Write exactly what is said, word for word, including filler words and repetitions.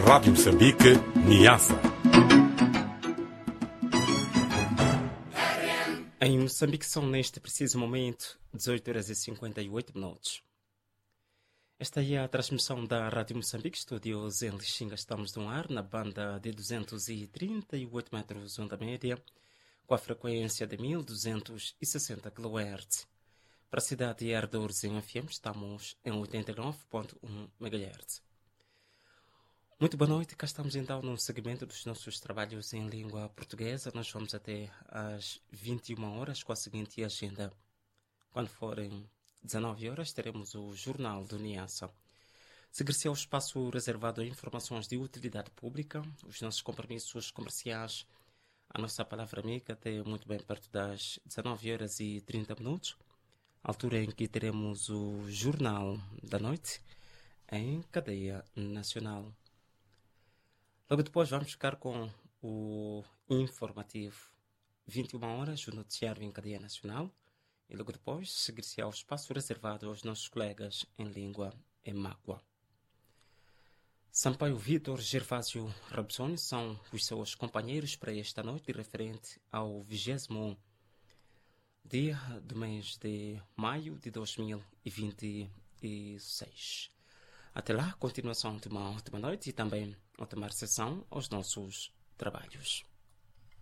Rádio Moçambique, Niassa. Em Moçambique são neste preciso momento dezoito horas e cinquenta e oito minutos. Esta é a transmissão da Rádio Moçambique, estúdios em Lixinga. Estamos no ar na banda de duzentos e trinta e oito metros onda média, com a frequência de mil duzentos e sessenta quilohertz. Para a cidade de Ardores, em F M, estamos em oitenta e nove ponto um megahertz. Muito boa noite, cá estamos então no segmento dos nossos trabalhos em língua portuguesa. Nós vamos até às vinte e uma horas com a seguinte agenda. Quando forem dezenove horas, teremos o Jornal do Niassa. Seguir-se ao espaço reservado a informações de utilidade pública, os nossos compromissos comerciais, a nossa palavra amiga até muito bem perto das dezenove horas e trinta minutos, altura em que teremos o Jornal da Noite em cadeia nacional. Logo depois vamos ficar com o informativo. vinte e uma horas, o noticiário em cadeia nacional. E logo depois seguir-se ao espaço reservado aos nossos colegas em língua em máqua. Sampaio Vítor Gervásio Rabsoni são os seus companheiros para esta noite, referente ao vigésimo dia do mês de maio de dois mil e vinte e seis. Até lá, continuação de uma ótima noite e também ótima recepção aos nossos trabalhos.